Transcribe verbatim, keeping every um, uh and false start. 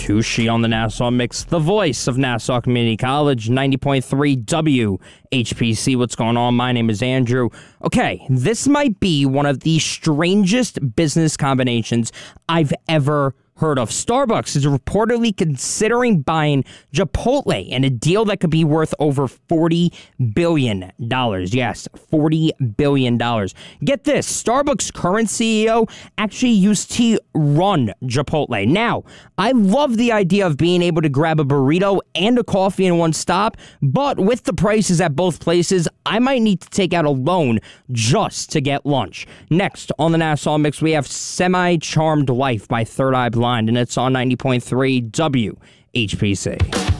Tucci on the Nassau Mix, the voice of Nassau Community College, ninety point three W H P C. What's going on? My name is Andrew. Okay, this might be one of the strangest business combinations I've ever heard of. Starbucks is reportedly considering buying Chipotle in a deal that could be worth over forty billion dollars. Yes, forty billion dollars. Get this, Starbucks' current C E O actually used to run Chipotle. Now, I love the idea of being able to grab a burrito and a coffee in one stop, but with the prices at both places, I might need to take out a loan just to get lunch. Next, on the Nassau Mix, we have Semi-Charmed Life by Third Eye Blind, and it's on ninety point three W H P C.